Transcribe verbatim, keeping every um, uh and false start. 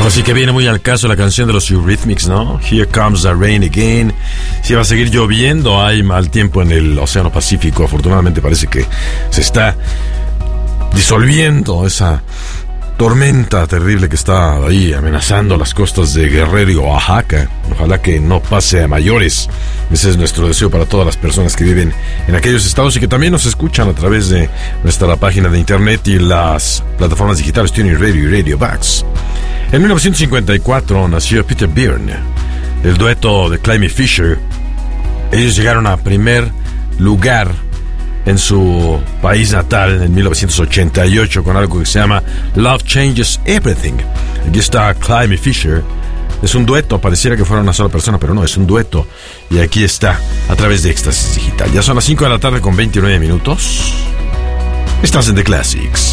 Así que viene muy al caso la canción de los Eurythmics, ¿no? Here Comes the Rain Again. Si va a seguir lloviendo, hay mal tiempo en el Océano Pacífico. Afortunadamente parece que se está disolviendo esa tormenta terrible que está ahí amenazando las costas de Guerrero y Oaxaca. Ojalá que no pase a mayores. Ese es nuestro deseo para todas las personas que viven en aquellos estados y que también nos escuchan a través de nuestra página de internet y las plataformas digitales Tuning Radio y Radio Box. En mil novecientos cincuenta y cuatro nació Peter Byrne, el dueto de Climby Fisher. Ellos llegaron a primer lugar en su país natal en mil novecientos ochenta y ocho con algo que se llama Love Changes Everything. Aquí está Climby Fisher. Es un dueto, pareciera que fuera una sola persona, pero no, es un dueto. Y aquí está a través de Éxtasis Digital. Ya son las cinco de la tarde con veintinueve minutos. Estás en The Classics.